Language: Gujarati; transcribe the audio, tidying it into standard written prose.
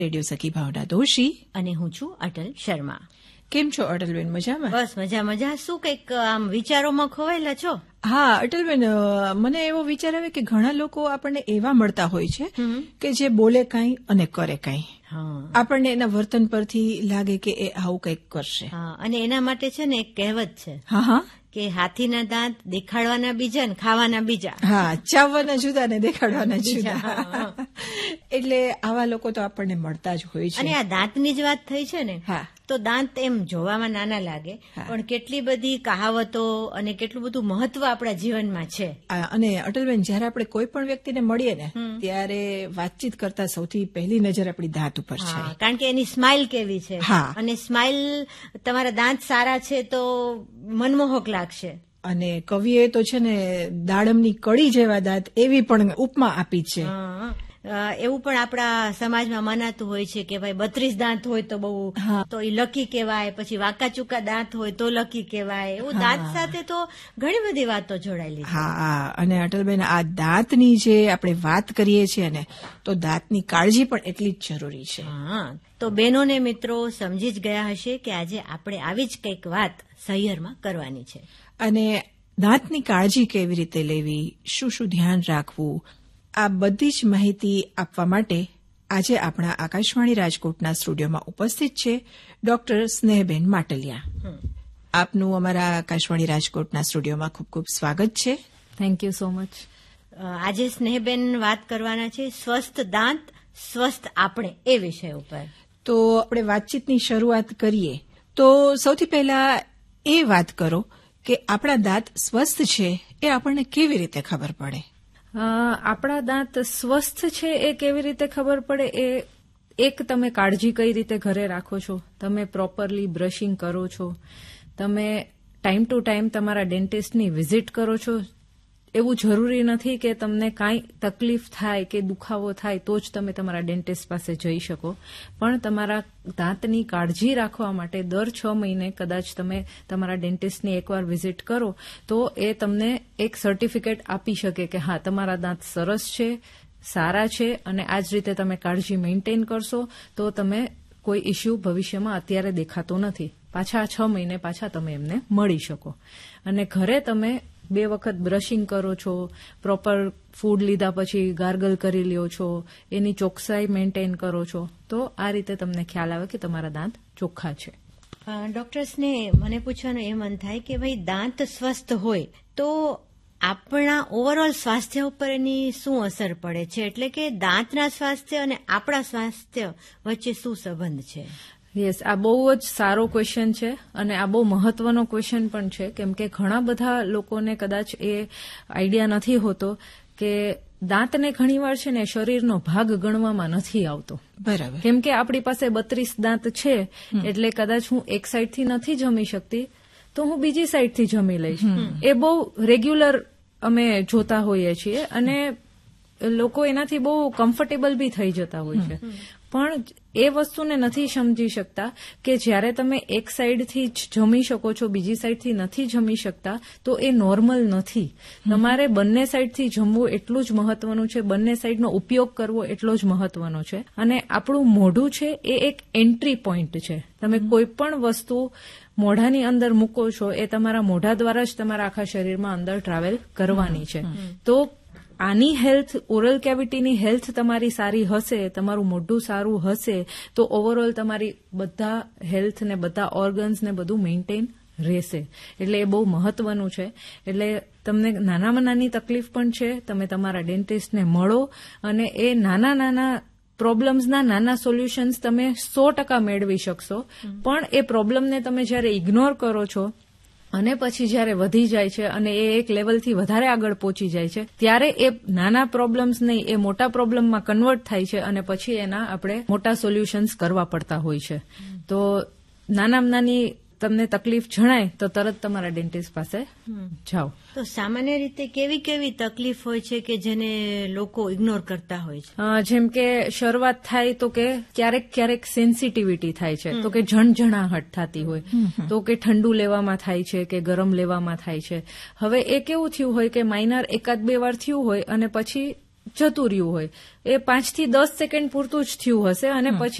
રેડિયો સખી ભાવના દોશી અને હું છું અટલ શર્મા. કેમ છો અટલબેન? મજામાં? બસ મજા. શું કંઈક આમ વિચારોમાં ખોવાયેલા છો? હા અટલબેન, મને એવો વિચાર આવે કે ઘણા લોકો આપણને એવા મળતા હોય છે કે જે બોલે કાંઈ અને કરે કાંઈ. આપણને એના વર્તન પરથી લાગે કે એ આવું કંઈક કરશે. અને એના માટે છે ને એક કહેવત છે કે હાથીના દાંત દેખાડવાના બીજા ને ખાવાના બીજા. હા, ચાવવાના જુદા ને દેખાડવાના જુદા. એટલે આવા લોકો તો આપણને મળતા જ હોય છે. અને આ દાંતની જ વાત થઈ છે ને, તો દાંત એમ જોવામાં નાના લાગે, પણ કેટલી બધી કહાવતો અને કેટલું બધું મહત્વ આપણા જીવનમાં છે. અને અટલબેન, જયારે આપણે કોઈ પણ વ્યક્તિને મળીએ ને ત્યારે વાતચીત કરતા સૌથી પહેલી નજર આપણી દાંત ઉપર છે, કારણ કે એની સ્માઇલ કેવી છે. અને સ્માઇલ, તમારા દાંત સારા છે તો મનમોહક લાગશે. અને કવિએ તો છે ને દાડમની કડી જેવા દાંત એવી પણ ઉપમા આપી છે. એવું પણ આપણા સમાજમાં મનાતું હોય છે કે ભાઈ 32 દાંત હોય તો બહુ તો એ લકી કહેવાય, પછી વાંકા ચૂકા દાંત હોય તો લકી કહેવાય. એવું દાંત સાથે તો ઘણી બધી વાતો જોડાયેલી છે. હા, અને અટલબેન, આ દાંતની જે આપણે વાત કરીએ છીએ ને, તો દાંતની કાળજી પણ એટલી જ જરૂરી છે. તો બહેનો ને મિત્રો સમજી જ ગયા હશે કે આજે આપણે આવી જ કંઈક વાત સહિયરમાં કરવાની છે. અને દાંતની કાળજી કેવી રીતે લેવી, શું શું ધ્યાન રાખવું, આ બધી જ માહિતી આપવા માટે આજે આપણા આકાશવાણી રાજકોટના સ્ટુડિયોમાં ઉપસ્થિત છે ડોક્ટર સ્નેહબેન માટલિયા. આપનું અમારા આકાશવાણી રાજકોટના સ્ટુડિયોમાં ખૂબ ખૂબ સ્વાગત છે. Thank you so much. આજે સ્નેહબેન વાત કરવાના છે સ્વસ્થ દાંત સ્વસ્થ આપણે એ વિષય ઉપર. તો આપણે વાતચીતની શરૂઆત કરીએ તો સૌથી પહેલા એ વાત કરો કે આપણા દાંત સ્વસ્થ છે એ આપણને કેવી રીતે ખબર પડે? આપણા દાંત સ્વસ્થ છે એ કેવી રીતે ખબર પડે? એક તમે કાળજી કઈ રીતે ઘરે રાખો છો, તમે પ્રોપરલી બ્રશિંગ કરો છો, તમે ટાઈમ ટુ ટાઈમ તમારા ડેન્ટિસ્ટની વિઝિટ કરો છો. એવું જરૂરી નથી કે તમને કાંઈ તકલીફ થાય કે દુખાવો થાય તો જ તમે તમારા ડેન્ટિસ્ટ પાસે જઈ શકો, પણ તમારા દાંતની કાળજી રાખવા માટે દર 6 મહિને કદાચ તમે તમારા ડેન્ટિસ્ટની એકવાર વિઝિટ કરો તો એ તમને એક સર્ટિફિકેટ આપી શકે કે હા, તમારા દાંત સરસ છે, સારા છે, અને આ જ રીતે તમે કાળજી મેન્ટેન કરશો તો તમે કોઈ ઇસ્યુ ભવિષ્યમાં અત્યારે દેખાતો નથી. પાછા 6 મહિને પાછા તમે એમને મળી શકો. અને ઘરે તમે 2 વખત બ્રશિંગ કરો છો, પ્રોપર ફૂડ લીધા પછી ગાર્ગલ કરી લ્યો છો, એની ચોકસાઈ મેન્ટેન કરો છો, તો આ રીતે તમને ખ્યાલ આવે કે તમારા દાંત ચોખ્ખા છે. ડોક્ટર્સને મને પૂછવાનું એ મન થાય કે ભાઈ દાંત સ્વસ્થ હોય તો આપણા ઓવરઓલ સ્વાસ્થ્ય ઉપર એની શું અસર પડે છે? એટલે કે દાંતના સ્વાસ્થ્ય અને આપણા સ્વાસ્થ્ય વચ્ચે શું સંબંધ છે? યસ, આ બહુ જ સારો ક્વેશ્ચન છે અને આ બહુ મહત્વનો ક્વેશ્ચન પણ છે, કેમ કે ઘણા બધા લોકોને કદાચ એ આઈડિયા નથી હોતો કે દાંતને ઘણીવાર છે ને શરીરનો ભાગ ગણવામાં નથી આવતો. બરાબર. કેમ કે આપણી પાસે 32 દાંત છે એટલે કદાચ હું એક સાઈડથી નથી જમી શકતી તો હું બીજી સાઈડથી જમી લઈશ. એ બહુ રેગ્યુલર અમે જોતા હોઈએ છીએ અને લોકો એનાથી બહુ કમ્ફર્ટેબલ બી થઈ જતા હોય છે. પણ એ વસ્તુને નથી સમજી શકતા કે જ્યારે તમે એક સાઈડથી જ જમી શકો છો, બીજી સાઈડથી નથી જમી શકતા, તો એ નોર્મલ નથી. તમારે બંને સાઈડથી જમવું એટલું જ મહત્વનું છે, બંને સાઈડનો ઉપયોગ કરવો એટલો જ મહત્વનો છે. અને આપણું મોઢું છે એ એક એન્ટ્રી પોઈન્ટ છે. તમે કોઈ પણ વસ્તુ મોઢાની અંદર મૂકો છો એ તમારા મોઢા દ્વારા જ તમારા આખા શરીરમાં અંદર ટ્રાવેલ કરવાની છે. તો આની હેલ્થ, ઓરલ કેવિટીની હેલ્થ તમારી સારી હશે, તમારું મોઢું સારું હશે, તો ઓવરઓલ તમારી બધા હેલ્થ ને બધા ઓર્ગન્સ ને બધું મેન્ટેન રહેશે. એટલે એ બહુ મહત્વનું છે. એટલે તમને નાનામાં નાની તકલીફ પણ છે, તમે તમારા ડેન્ટિસ્ટને મળો અને એ નાના નાના પ્રોબ્લેમ્સના નાના સોલ્યુશન્સ તમે 100% મેળવી શકશો. પણ એ પ્રોબ્લેમને તમે જ્યારે ઇગ્નોર કરો છો અને પછી જ્યારે વધી જાય છે અને એ એક લેવલથી વધારે આગળ પહોંચી જાય છે ત્યારે એ નાના પ્રોબ્લેમ્સ નહીં, એ મોટા પ્રોબ્લેમમાં કન્વર્ટ થાય છે અને પછી એના આપણે મોટા સોલ્યુશન્સ કરવા પડતા હોય છે. તો નાનામાં નાની તમને તકલીફ જણાય તો તરત તમારા ડેન્ટિસ્ટ પાસે જાઓ. તો સામાન્ય રીતે કેવી કેવી તકલીફ હોય છે કે જેને લોકો ઇગ્નોર કરતા હોય છે? જેમ કે શરૂઆત થાય તો કે ક્યારેક સેન્સિટિવિટી થાય છે, તો કે ઝણઝણાહટ થતી હોય, તો કે ઠંડુ લેવામાં થાય છે કે ગરમ લેવામાં થાય છે. હવે એ કેવું થયું હોય કે માઇનર 1-2 વાર થયું હોય અને પછી જતું રહ્યું હોય, એ 5 થી 10 સેકન્ડ પૂરતું જ થયું હશે અને પછી